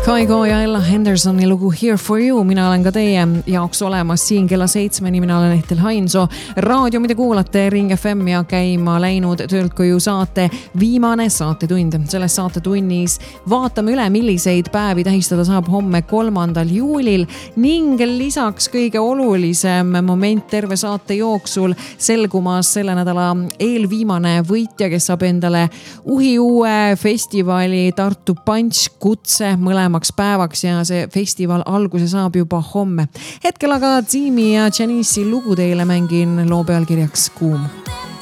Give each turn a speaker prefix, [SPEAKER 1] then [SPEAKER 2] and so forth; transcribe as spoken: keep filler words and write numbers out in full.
[SPEAKER 1] Kaigo ja Ella Hendersoni lugu Here for you. Mina olen ka teie jaoks olemas siin kella seitsmeni. Mina olen Ehtel Hainsoo. Raadio, mida kuulate, Ring F M ja käima läinud töölt koju saate viimane saatetund. Selles saatetunnis vaatame üle, milliseid päevi tähistada saab homme kolmandal juulil ning lisaks kõige olulisem moment terve saate jooksul selgumas selle nädala eelviimane võitja, kes saab endale Uhi uue festivali Tartu Punch kutse mõlemaks päevaks ja see festival alguse saab juba homme. Hetkel aga Zimi ja Janice'i lugu teile mängin loo pealkirjaks Kuum.